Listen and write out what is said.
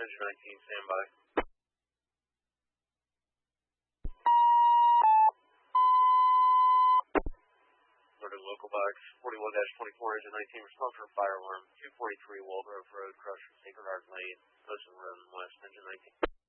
Engine 19, stand by. Order local box 41-24, Engine 19, respond for fire alarm 243 Walgrove Road, across from Sacred Heart Lane, Poston Road, West, Engine 19.